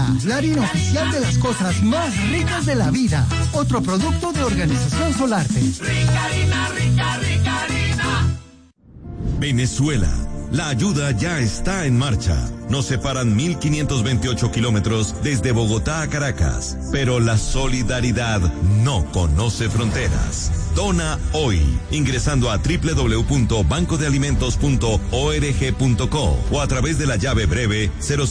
Harina, la harina oficial de las cosas más ricas de la vida. Otro producto de Organización Solarte. Rica harina, rica, rica harina. Venezuela. La ayuda ya está en marcha. Nos separan 1.528 kilómetros desde Bogotá a Caracas, pero la solidaridad no conoce fronteras. Dona hoy, ingresando a www.bancodealimentos.org.co o a través de la llave breve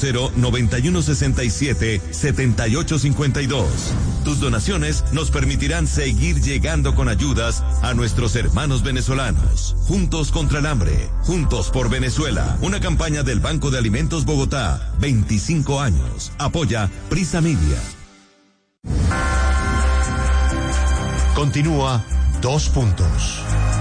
0091677852. Tus donaciones nos permitirán seguir llegando con ayudas a nuestros hermanos venezolanos. Juntos contra el hambre, juntos por Venezuela. Una campaña del Banco de Alimentos Bogotá, 25 años. Apoya Prisa Media. Continúa 2 puntos.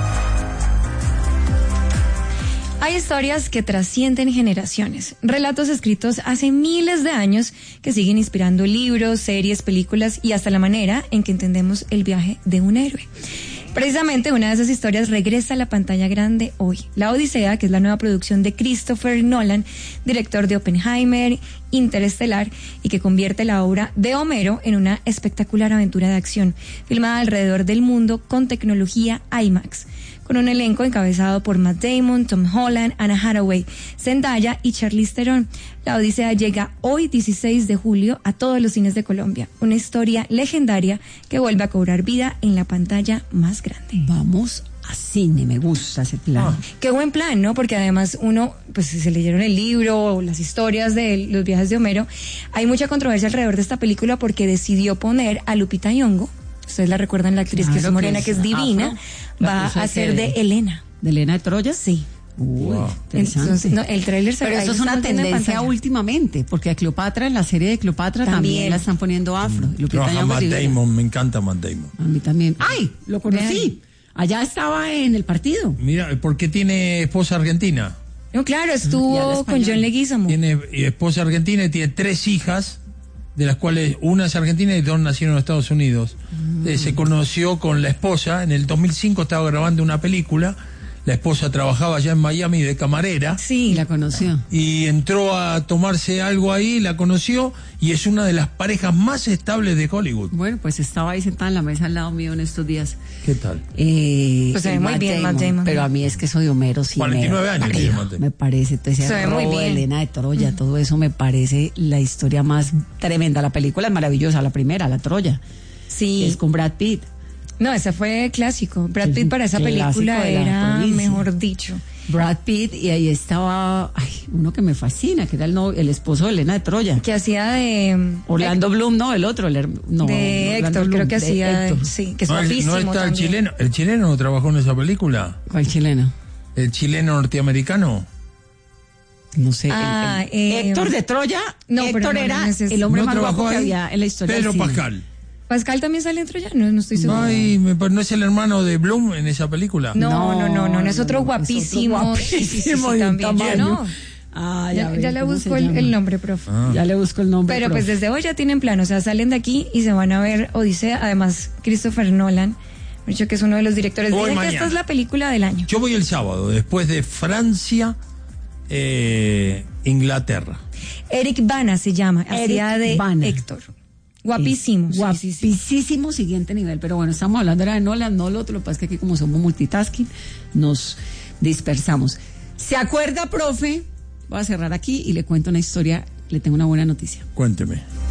Hay historias que trascienden generaciones, relatos escritos hace miles de años que siguen inspirando libros, series, películas y hasta la manera en que entendemos el viaje de un héroe. Precisamente una de esas historias regresa a la pantalla grande hoy. La Odisea, que es la nueva producción de Christopher Nolan, director de Oppenheimer, Interestelar, y que convierte la obra de Homero en una espectacular aventura de acción, filmada alrededor del mundo con tecnología IMAX, con un elenco encabezado por Matt Damon, Tom Holland, Anna Hathaway, Zendaya y Charlize Theron. La Odisea llega hoy 16 de julio a todos los cines de Colombia. Una historia legendaria que vuelve a cobrar vida en la pantalla más grande. Vamos a cine, me gusta ese plan. Qué buen plan, ¿no? Porque además uno, pues si se leyeron el libro o las historias de los viajes de Homero, hay mucha controversia alrededor de esta película porque decidió poner a Lupita Nyong'o, ustedes la recuerdan, la actriz que es morena, que es divina, va a ser de Elena. ¿De Elena de Troya? Sí. Wow, entonces, no, el tráiler se Pero eso es una tendencia últimamente, porque a Cleopatra, en la serie de Cleopatra también la están poniendo afro. Trabaja Matt Damon, me encanta Matt Damon. A mí también. ¡Ay! Lo conocí. Allá estaba en el partido. Mira, ¿por qué tiene esposa argentina? No, claro, estuvo con John Leguizamo. Tiene esposa argentina y tiene 3 hijas, de las cuales una es argentina y 2 nacieron en Estados Unidos. Se conoció con la esposa, en el 2005 estaba grabando una película. La esposa trabajaba allá en Miami de camarera. Sí, la conoció. Y entró a tomarse algo ahí, la conoció, y es una de las parejas más estables de Hollywood. Bueno, pues estaba ahí sentada en la mesa al lado mío en estos días. ¿Qué tal? Pues se ve muy bien Matt Damon. Pero a mí es que eso de Homero sí 49 años tiene Matt Damon. Me parece, entonces se ve muy bien. Elena de Troya, todo eso me parece la historia más tremenda. La película es maravillosa, la primera, la Troya. Sí. Es con Brad Pitt. No, ese fue clásico. Brad Pitt para esa película era, mejor dicho. Brad Pitt, y ahí estaba uno que me fascina, que era el esposo de Elena de Troya. Que hacía de... Orlando Bloom, no, el otro. de Héctor, creo que hacía... Sí, que es guapísimo. ¿No está también. el chileno? ¿El chileno no trabajó en esa película? ¿Cuál chileno? ¿El chileno norteamericano? No sé. Héctor de Troya. No, Héctor era el hombre más guapo que había en la historia. Pedro Pascal. ¿Pascal también sale en Troya? No estoy seguro. ¿No es el hermano de Bloom en esa película? No, es otro guapísimo. Sí, también. No. Ya le busco el nombre, profe. Ya le busco el nombre. Pero pues desde hoy ya tienen plan, o sea, salen de aquí y se van a ver Odisea. Además, Christopher Nolan, me dicho que es uno de los directores. Dicen que esta es la película del año. Yo voy el sábado, después de Francia, Inglaterra. Eric Bana se llama, hacía de Héctor. Guapísimo. Guapísimo, siguiente nivel. Pero bueno, estamos hablando de Nolan, no lo otro. Lo que pasa es que aquí, como somos multitasking, nos dispersamos. ¿Se acuerda, profe? Voy a cerrar aquí y le cuento una historia. Le tengo una buena noticia. Cuénteme.